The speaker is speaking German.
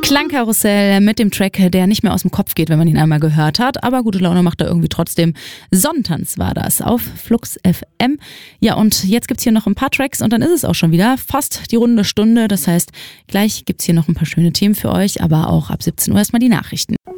Klangkarussell mit dem Track, der nicht mehr aus dem Kopf geht, wenn man ihn einmal gehört hat. Aber gute Laune macht er irgendwie trotzdem. Sonnentanz war das auf Flux FM. Ja, und jetzt gibt's hier noch ein paar Tracks und dann ist es auch schon wieder fast die runde Stunde. Das heißt, gleich gibt's hier noch ein paar schöne Themen für euch, aber auch ab 17 Uhr erstmal die Nachrichten.